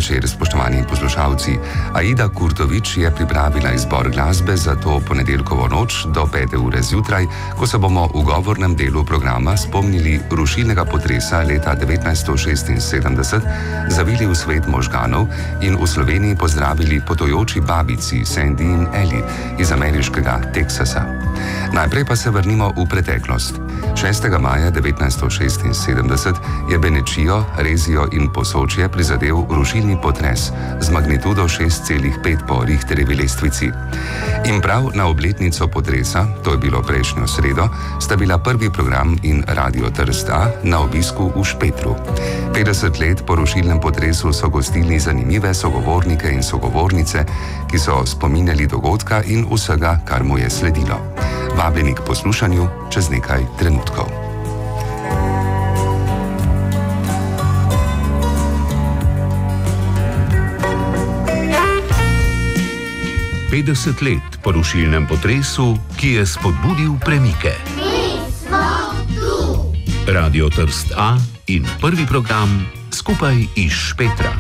večer, spoštovani poslušalci. Aida Kurtovič je pripravila izbor glasbe za to ponedeljkovo noč do 5. ure zjutraj, ko se bomo v govornem delu programa spomnili rušilnega potresa leta 1976, zavili v svet možganov in v Sloveniji pozdravili potujoči babici Sandy in Ellie iz ameriškega Teksasa. Najprej pa se vrnimo v preteklost. 6. maja 1976 je Benečijo, Rezijo in Posočje prizadel rušilni potres z magnitudo 6,5 po Richterjevi lestvici. In prav na obletnico potresa, to je bilo prejšnjo sredo, sta bila prvi program in Radio Trst A na obisku v Špetru. 50 let po rušilnem potresu so gostili zanimive sogovornike in sogovornice, ki so spominjali dogodka in vsega, kar mu je sledilo. Vabljeni k poslušanju čez nekaj trenutkov. Petdeset let po rušilnem potresu, ki je spodbudil premike. Mi smo tu! Radio Trst A in prvi program skupaj iz Špetra.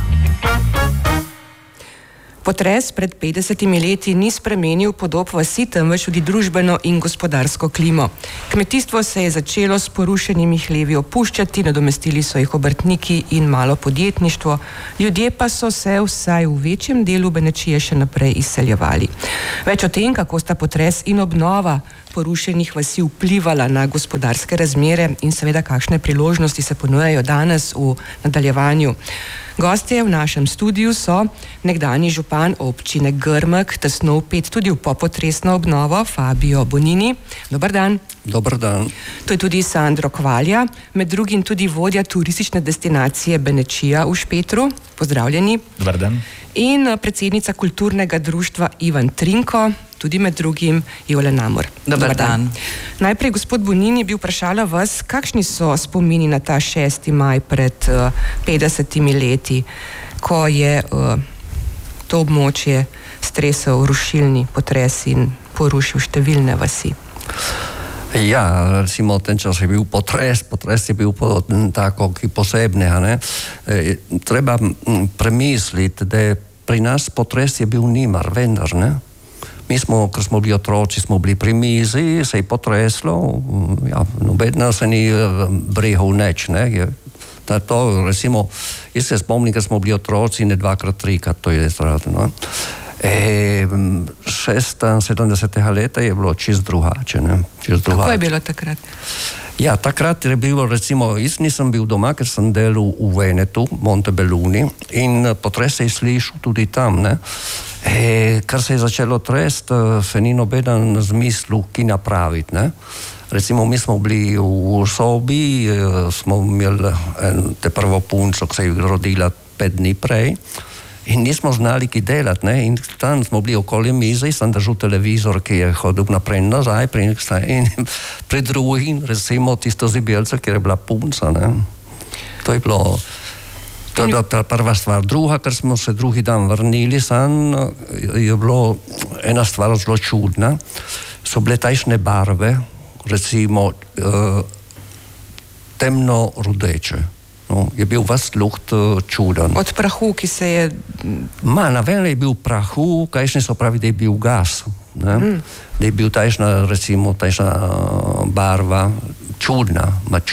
Potres pred 50 leti ni spremenil podob vasi, temveč tudi družbeno in gospodarsko klimo. Kmetijstvo se je začelo s porušenimi hlevi opuščati, nadomestili so jih obrtniki in malo podjetništvo, ljudje pa so se vsaj v večjem delu Benečije še naprej izseljevali. Več o tem, kako sta potres in obnova porušenih vasi vplivala na gospodarske razmere in seveda kakšne priložnosti se ponujajo danes v nadaljevanju. Gostje v našem studiu so nekdanji župan občine Grmek, tesno vpet tudi v popotresno obnovo, Fabio Bonini. Dobar dan. Dobar dan. To je tudi Sandro Kvalja, med drugim tudi vodja turistične destinacije Benečija v Špetru. Pozdravljeni. Dobar dan. In predsednica kulturnega društva Ivan Trinko, tudi med drugim Jole Namor. Dobar dan. Najprej, gospod Bonini, bi vprašala vas, kakšni so spomini na ta 6. maj pred 50 leti, ko je to območje stresel rušilni potres in porušil številne vasi. Ja, recimo ten čas je bil potres je bil taký posebný, ne? Treba premisliti, da pri nas potres je bil nimar, vendar, ne? Mi smo, ko smo bili otroci, smo bili pri mizi, se je potreslo, ja, nobedna se ni brihal neč, ne? To, recimo, jaz se spomnim, ko smo bili otroci, ne 2x3, to je zrado, no? 76. leta je bilo čist drugače, ne? Kako je bilo takrat? Ja, takrat je bilo, recimo, jaz nisem bil doma, ker sem delal v Venetu, Montebelluni, in potres se je slišal tudi tam, ne? Kar se je začelo trest, se ni nobeden zmislil, ki napraviti, ne? Recimo, mi smo bili v sobi, smo imeli te prvo punco, ki se je rodila 5 dni prej, in nismo znali, ki delati, ne? In tam smo bili okoli mize, sem držal televizor, ki je hodil naprej in nazaj, in pri drugim, recimo, tisto zibelce, kjer je bila punca, ne? To je bila ta prva stvar. Druga, ker smo se drugi dan vrnili sam, je bilo ena stvar zelo čudna. So bile tajšne barve, recimo temno rudeče. No, je bil vas luht čuden. Od prahu, ki se je... Na vele je bil prahu, kajšne so pravi, da je bil gas. Ne? Da je bil tajšna, recimo, tajšna barva, čudna.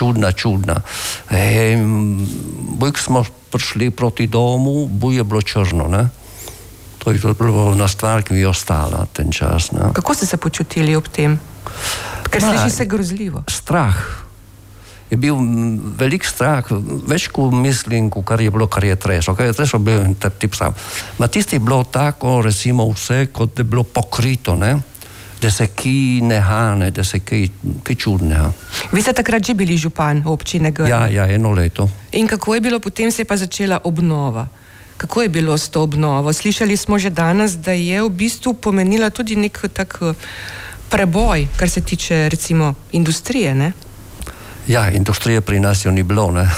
Bojk smo prišli proti domu, boj je bilo črno, ne? To je bilo na stvar, ki mi je ostala ten čas, ne? Kako ste se počutili ob tem? Ker sliši se grozljivo. Strah. Je bil velik strah, več ko mislim, kar je bilo, kar je treslo. Kar je treslo, bil tip sam. Ma tisti je bilo tako, recimo, vse, kot je bilo pokrito, ne? Da se ki ne hane, da se ki čudne. Vi ste takrat že bili župan občine Grmek? Ja, 1 leto. In kako je bilo, potem se je pa začela obnova? Kako je bilo s to obnovo? Slišali smo že danes, da je v bistvu pomenila tudi nek tak preboj, kar se tiče, recimo, industrije, ne? Ja, industrije pri nas jo ni bilo, ne.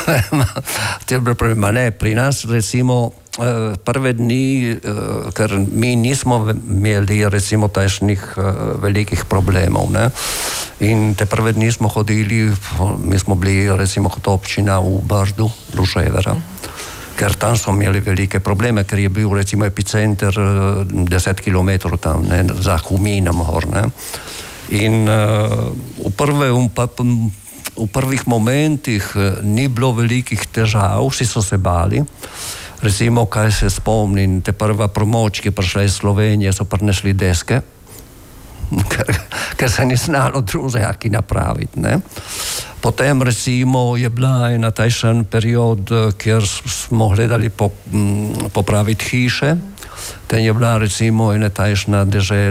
Pri nas, recimo, prve dni, ker mi nismo imeli, recimo, tajšnih velikih problemov, ne. In te prve dni smo hodili, mi smo bili, recimo, kot občina v Brdu, Luževera. ker tam so imeli velike probleme, ker je bil recimo epicenter 10 km tam, ne, za Huminom hor, ne. In v prvih momentih ni bilo velikih težav, vsi so se bali. Recimo, kaj se spomnim, te prva pomoč, ki je prišla iz Slovenije, so prinesli deske, ker se ni znalo drugega napraviti, ne. Potem recimo je bila ena tajšen period, kjer smo gledali popraviti hiše. Ten je bila recimo ena tajšna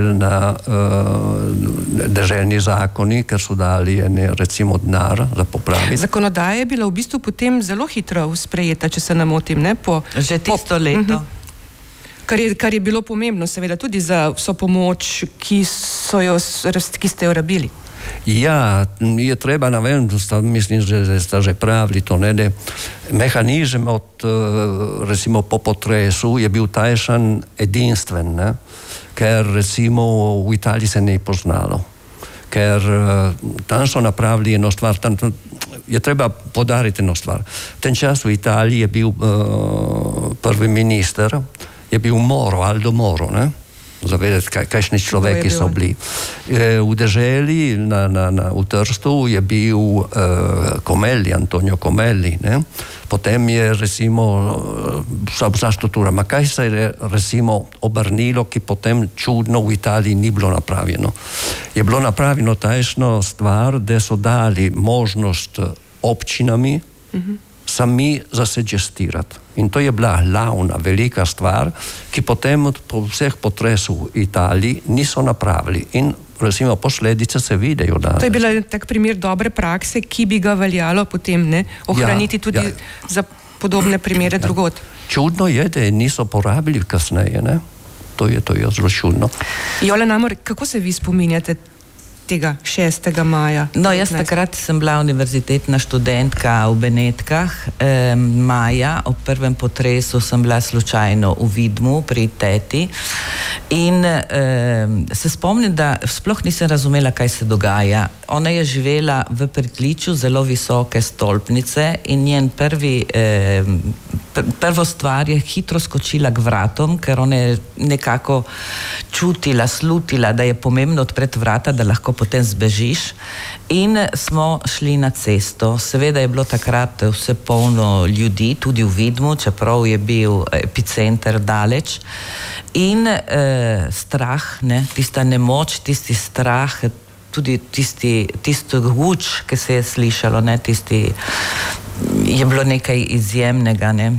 deželni zakoni, ker so dali recimo denar za popraviti. Zakonodaja je bila v bistvu potem zelo hitro sprejeta, če se ne motim, ne? Že tisto leto. Kar je bilo pomembno, seveda, tudi za vso pomoč, ki ste jo rabili. Ja, je treba navedati, mislim, že ste že pravili to, ne, da mehanizem od, recimo, po potresu je bil tajšan edinstven, ne, ker recimo v Italiji se ne poznalo, ker tam so napravili eno stvar, tam je treba podariti eno stvar. V ten čas v Italiji je bil prvi minister, je bil Moro, Aldo Moro, ne? Zavedati, kakšni človeki so bili. V deželi, v Trstu je bil Comelli, Antonio Comelli, ne? Potem je recimo vsa struktura. Ma kaj se je recimo obrnilo, ki potem čudno v Italiji ni bilo napravljeno. Je bilo napravljeno tajšno stvar, da so dali možnost občinami sami zase gestirati. In to je bila glavna, velika stvar, ki potem po vseh potresov v Italiji niso napravili. In recimo posledice se vidijo danes. To je bila tak primer dobre prakse, ki bi ga veljalo potem ohraniti tudi za podobne primere drugod. Čudno je, da niso porabili kasneje, ne? To je zelo čudno. Jola Namor, kako se vi spominjate tega 6. maja? No, jaz takrat sem bila univerzitetna študentka v Benetkah. Maja, ob prvem potresu sem bila slučajno v Vidmu pri teti in se spomnim, da sploh nisem razumela, kaj se dogaja. Ona je živela v pritličju zelo visoke stolpnice in njen prvo stvar je hitro skočila k vratom, ker ona je nekako čutila, slutila, da je pomembno odpreti vrata, da lahko potem zbežiš, in smo šli na cesto. Seveda je bilo takrat vse polno ljudi, tudi v Vidmu, čeprav je bil epicenter daleč, in strah, ne, tista nemoč, tisti strah, tudi tisto guč, ki se je slišalo, ne, je bilo nekaj izjemnega, ne.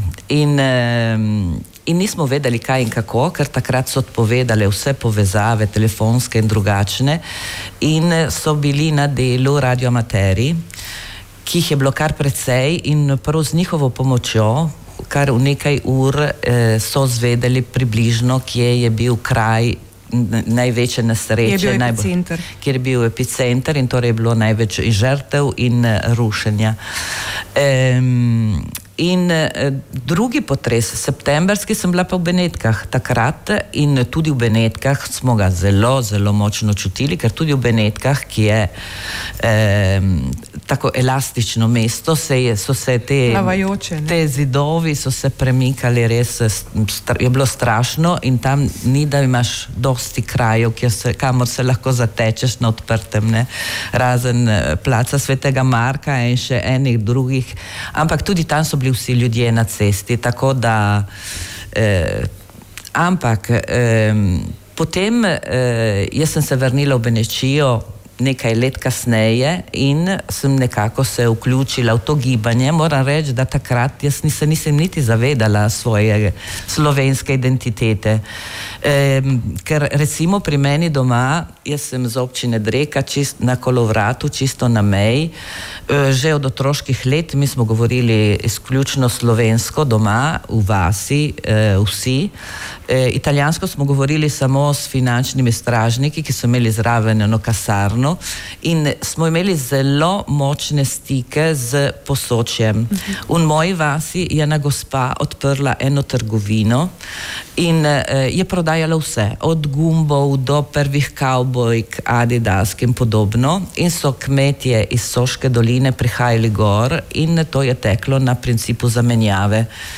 In nismo vedeli kaj in kako, ker takrat so odpovedali vse povezave, telefonske in drugačne, in so bili na delu radioamateri, ki jih je bilo kar precej, in prav z njihovo pomočjo, kar v nekaj ur so zvedeli približno, kje je bil kraj največje nesreče, kjer je bil epicenter, in torej je bilo največ žrtev in rušenja. In drugi potres, septemberski, sem bila pa v Benetkah takrat, in tudi v Benetkah smo ga zelo, zelo močno čutili, ker tudi v Benetkah, ki je tako elastično mesto, so se te zidovi so se premikali, res je bilo strašno, in tam ni, da imaš dosti krajev, kamor se lahko zatečeš na odprtem, ne, razen placa Svetega Marka in še enih drugih, ampak tudi tam so bili vsi ljudje na cesti, tako da potem jaz sem se vrnila v Benečijo nekaj let kasneje in sem nekako se vključila v to gibanje. Moram reči, da takrat jaz nisem niti zavedala svoje slovenske identitete. Ker recimo pri meni doma, jaz sem z občine Dreka, na Kolovratu, čisto na meji, že od otroških let mi smo govorili izključno slovensko doma, v vasi, vsi. Italijansko smo govorili samo s finančnimi stražniki, ki so imeli zraven eno kasarno, in smo imeli zelo močne stike z Posočjem. V moji vasi je ena gospa odprla eno trgovino in je prodajala vse, od gumbov do prvih kavbojk, Adidas in podobno, in so kmetje iz Soške doline prihajali gor in to je teklo na principu zamenjave.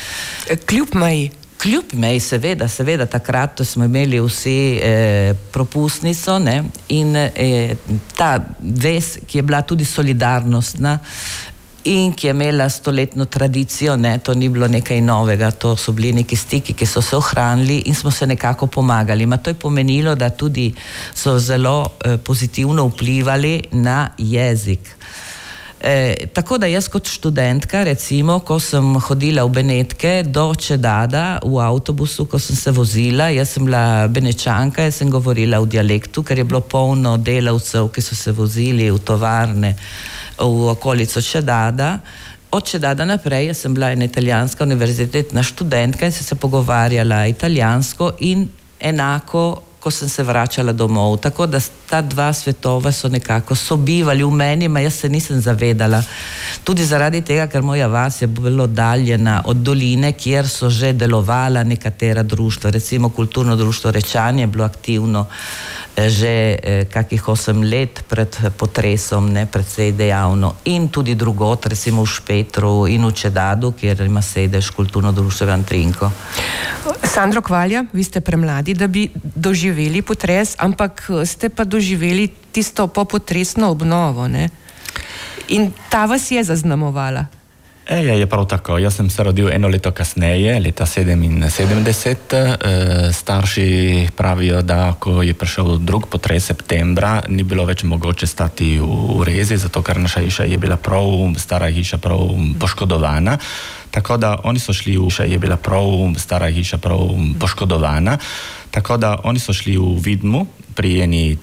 Kljub meji. Kljub meji, seveda, takrat smo imeli vsi propustnico, ne, in ta ves, ki je bila tudi solidarnostna in ki je imela stoletno tradicijo, ne, to ni bilo nekaj novega, to so bili neki stiki, ki so se ohranili in smo se nekako pomagali. To je pomenilo, da tudi so zelo pozitivno vplivali na jezik. Tako da jaz kot študentka, recimo, ko sem hodila v Benetke do Čedada v avtobusu, ko sem se vozila, jaz sem bila Benečanka, jaz sem govorila v dialektu, ker je bilo polno delavcev, ki so se vozili v tovarne v okolico Čedada. Od Čedada naprej jaz sem bila ena italijanska univerzitetna študentka in sem se pogovarjala italijansko in enako, ko sem se vračala domov. Tako da ta dva svetova so nekako sobivali v meni, jaz se nisem zavedala. Tudi zaradi tega, ker moja vas je bilo daljena od doline, kjer so že delovala nekatera društva. Recimo kulturno društvo Rečanje je bilo aktivno že kakih 8 let pred potresom, ne, predvsej dejavno. In tudi drugot, recimo v Špetru in v Čedadu, kjer ima sedež kulturno društvo Antrinko. Sandro Kvalja, vi ste premladi, da bi doživeli potres, ampak ste pa doživeli tisto popotresno obnovo, ne? In ta vas je zaznamovala. Je prav tako. Jaz sem se rodil 1 leto kasneje, leta 77. Starši pravijo, da ko je prišel drug potres septembra, ni bilo več mogoče stati v Rezi, zato ker naša hiša je bila stara hiša prav poškodovana. Tako da oni so šli v Vidmu pri eni